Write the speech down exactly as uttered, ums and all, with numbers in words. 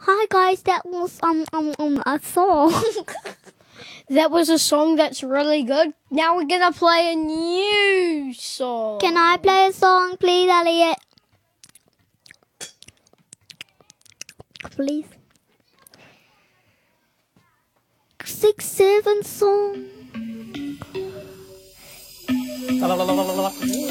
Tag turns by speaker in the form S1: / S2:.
S1: Hi guys, that was um um um a song.
S2: That was a song that's really good. Now we're gonna play a new song.
S1: Can I play a song, please, Elliot? Please. Six, seven song.